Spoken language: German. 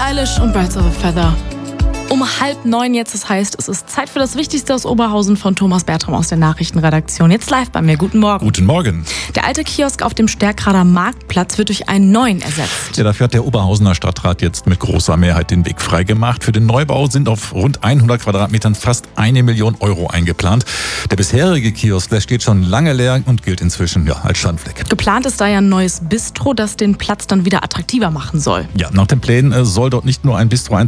Stylish und Birds of a Feather. Um 8:30 jetzt, das heißt, es ist Zeit für das Wichtigste aus Oberhausen von Thomas Bertram aus der Nachrichtenredaktion. Jetzt live bei mir. Guten Morgen. Guten Morgen. Der alte Kiosk auf dem Stärkrader Marktplatz wird durch einen neuen ersetzt. Ja, dafür hat der Oberhausener Stadtrat jetzt mit großer Mehrheit den Weg freigemacht. Für den Neubau sind auf rund 100 Quadratmetern fast 1 Million Euro eingeplant. Der bisherige Kiosk, der steht schon lange leer und gilt inzwischen als Schandfleck. Geplant ist da ja ein neues Bistro, das den Platz dann wieder attraktiver machen soll. Ja, nach den Plänen soll dort nicht nur ein Bistro